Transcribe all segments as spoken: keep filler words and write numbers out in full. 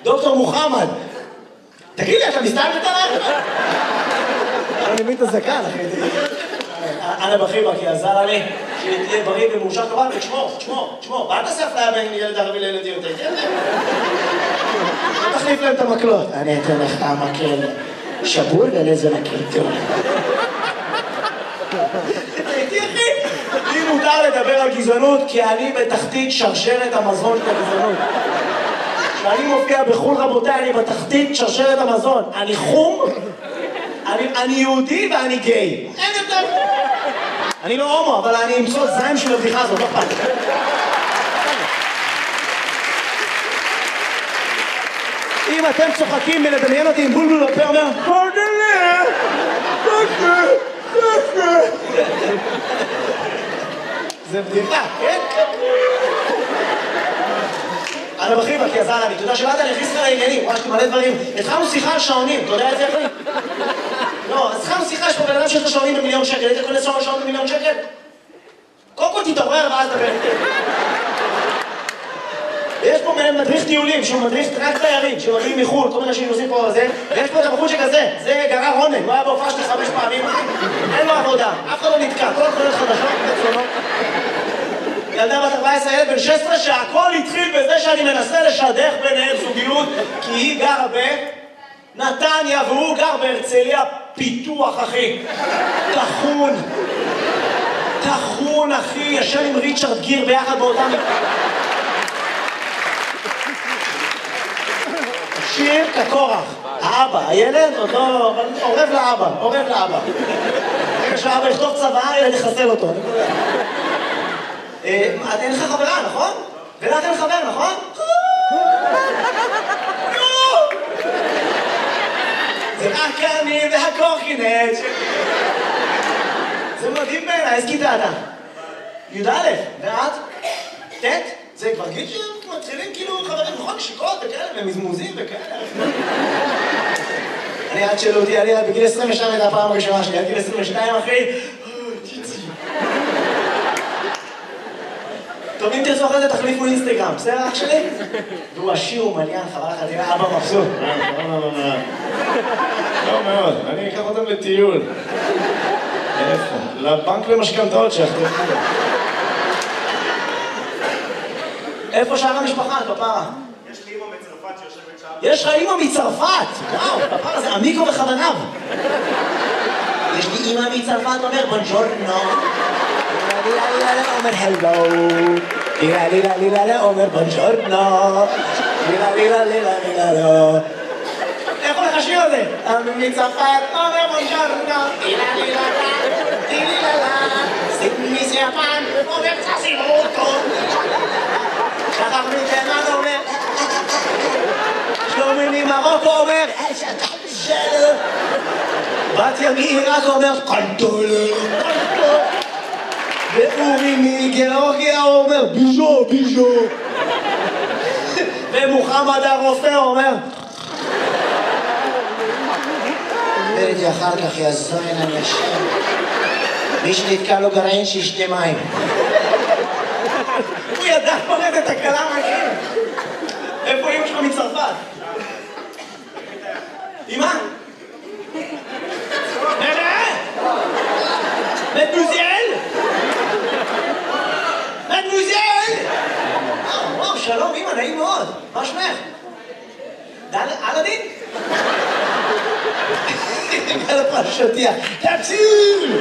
דוקטור מוחמד. תגיד לי, אתה מסתלבט עליי? אני מבין את הזקן, אחי. אנה בחיבה, כי עזר לי, שתהיה בריא ומאושר כבל, ותשמור, תשמור, תשמור. ואל תעשה אפליה בין ילד ערבי לילד יהודי. תחליף להם את המקלות. אני אתן לך המקל שבור ולזה מקל טוב. הייתי אחי. לי מותר לדבר על גזענות, כי אני בתחתית שרשרת המזון של הגזענות. כשאני מופיע בחול רבותיי, אני בתחתית שרשרת המזון. אני חום, אני, אני יהודי ואני גיי. אין יותר. אני לא הומו, אבל אני אמצוא זיים של הבדיחה הזאת, לא פעם. אם אתם צוחקים מלדמיין אותי עם בולבול בפה, אומר, פרדלה, פרדלה, פרדלה. זה בדיחה, כן? אנה בחיבה, כי עזר לי. אתה יודע שבאת, אני אכניס לך לעניינים, וואשתי מלא דברים. התחלנו שיחה על שעונים, אתה יודע את זה אחי? לא, אז התחלנו שיחה, יש פה בן אדם שיש לו שעונים במיליון שקל, היית קונה שעון במיליון שקל? קודם כל תתעורר ואז דבר. יש פה מדריך טיולים, שהוא מדריך רק תיירים, שמגיעים מחו"ל, כל מיני אנשים נוסעים פה וזה, ויש פה את הבחור שכזה, זה גרר רונן, הוא היה בהופעה שלי חמש פעמים, אין לו עבודה, אף אחד לא נתקע, כל התחולות חדשות, מצונות. ילדה בת ארבע עשרה, ילד בן שש עשרה, שהכל התחיל בזה שאני מנסה לשדך ביניהם זוגיות, כי היא גרה בנתניה והוא גר בהרצליה פיתוח, אחי. תחון. תחון, אחי, ישן עם ריצ'רד גיר ביחד באותם... שיר כקורח. האבא, הילד עוד לא... אבל עורב לאבא, עורב לאבא. רגע שהאבא יכתוב צבא, ילד יחסל אותו. אין לך חברה, נכון? ולך אין חבר, נכון? זה רק אני והקורקינט. זה מדהים בעיניי, איזה כיתה אתה? י"א, ואת? ט'? זה כבר גיל שמתחילים כאילו חברים נכון, קשיקות וכאלה, ומזמוזים וכאלה. אני עד שלא אותי, אני בגיל עשרים ושתיים הייתה הפעם הראשונה שלי, עד גיל עשרים ושתיים אחי. טוב, אם תרצו אחרי זה תחליפו אינסטגרם, בסדר אח שלי? והוא עשיר, הוא מליין, חבל לך, תראה, אבא מבסוט. לא מאוד, אני אקח אותם לטיול. איפה? לבנק למשכנתאות שיחתכו. איפה שאר המשפחה, פפרה? יש לי אימא מצרפת שיושבת שם. יש לך אימא מצרפת! וואו, פפרה זה עמיקו וכוונב. יש לי אימא מצרפת, אומר בונג'ורנו. אומר הלו. לילה לילה לילה אומר בונג'ורנו. לילה לילה לילה לילה. איך הולך השיר הזה? מצרפת אומר בונג'ורנו. לילה לילה לילה. סיפני סיפן אומר צסימוטו. שחר מתימן אומר שלומי ממרוקו אומר בת ימי רק אומר קנטולה ואורי מגיאורגיה אומר ביז'ו ביז'ו ומוחמד הרופא אומר אומר את זה אחר כך יזוין אני אשם מי שנתקע לו גרעין שישתה מים הוא ידע פורט את הקלה מהכיר. איפה אמא שלך מצרפת? אמא? נראה? מדמוזל? מדמוזל? וואו, שלום אמא, נעים מאוד. מה שמך? אלאדין? על הפרשתיה. תציל!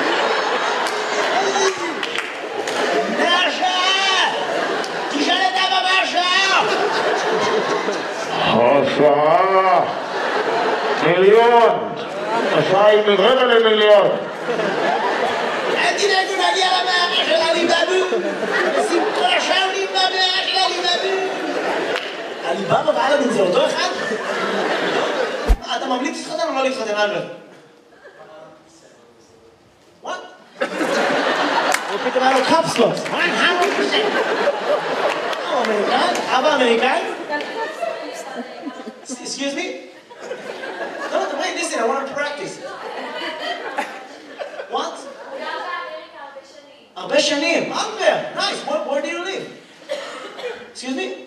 השעה מיליון, השעה היא מרבע למיליון. אל תדאגו נגיע למאה של עליבאבו, שים כל השעונים במאה של עליבאבו. עליבאבו ואלאדין זה אותו אחד? אתה ממליץ להתחתן או לא להתחתן אלברט? וואט? הוא פתאום היה לו קפסלוס. אמריקאי? אבא אמריקאי? Excuse me? No, wait, listen, I want to practice. What? הרבה שנים. הרבה. Nice. Where, where do you live? Excuse me?